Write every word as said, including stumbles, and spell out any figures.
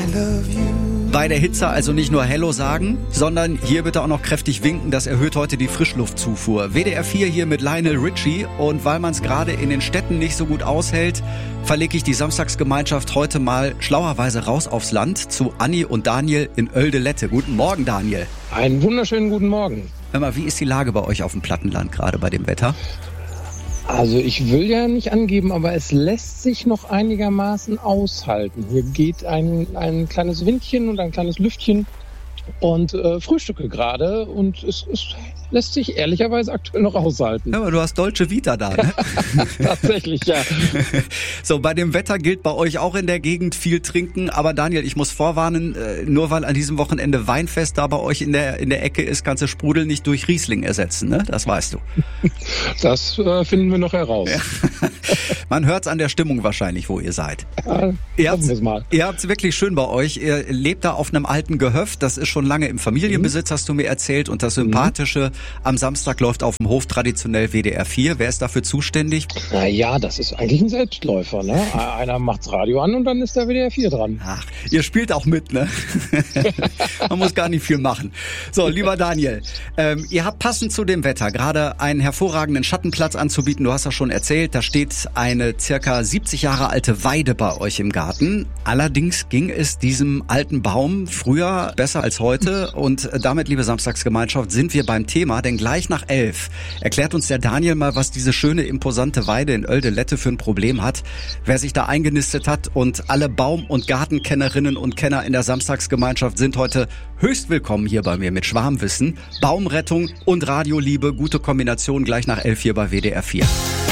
Bei der Hitze also nicht nur Hello sagen, sondern hier bitte auch noch kräftig winken, das erhöht heute die Frischluftzufuhr. W D R vier hier mit Lionel Richie und weil man es gerade in den Städten nicht so gut aushält, verlege ich die Samstagsgemeinschaft heute mal schlauerweise raus aufs Land zu Anni und Daniel in Oelde-Lette. Guten Morgen, Daniel. Einen wunderschönen guten Morgen. Hör mal, wie ist die Lage bei euch auf dem Plattenland gerade bei dem Wetter? Also ich will ja nicht angeben, aber es lässt sich noch einigermaßen aushalten. Hier geht ein, ein kleines Windchen und ein kleines Lüftchen und äh, frühstücke gerade und es, es lässt sich ehrlicherweise aktuell noch aushalten. Ja, aber du hast Dolce Vita da, ne? Tatsächlich, ja. So, bei dem Wetter gilt bei euch auch in der Gegend viel trinken. Aber Daniel, ich muss vorwarnen, nur weil an diesem Wochenende Weinfest da bei euch in der in der Ecke ist, kannst du Sprudel nicht durch Riesling ersetzen, ne? Das weißt du. Das äh, finden wir noch heraus. Ja. Man hört's an der Stimmung wahrscheinlich, wo ihr seid. Ja, ihr habt's, mal. Ihr habt's wirklich schön bei euch. Ihr lebt da auf einem alten Gehöft. Das ist schon lange im Familienbesitz, mhm. hast du mir erzählt. Und das Sympathische, mhm. am Samstag läuft auf dem Hof traditionell W D R vier. Wer ist dafür zuständig? Na ja, das ist eigentlich ein Selbstläufer, ne? Einer macht's Radio an und dann ist der W D R vier dran. Ach, ihr spielt auch mit, ne? Man muss gar nicht viel machen. So, lieber Daniel, ähm, ihr habt passend zu dem Wetter gerade einen hervorragenden Schattenplatz anzubieten. Du hast ja schon erzählt, da steht eine circa siebzig Jahre alte Weide bei euch im Garten. Allerdings ging es diesem alten Baum früher besser als heute und damit, liebe Samstagsgemeinschaft, sind wir beim Thema, denn gleich nach elf erklärt uns der Daniel mal, was diese schöne, imposante Weide in Oelde-Lette für ein Problem hat, wer sich da eingenistet hat und alle Baum- und Gartenkennerinnen und Kenner in der Samstagsgemeinschaft sind heute höchst willkommen hier bei mir mit Schwarmwissen, Baumrettung und Radioliebe, gute Kombination gleich nach elf hier bei W D R vier.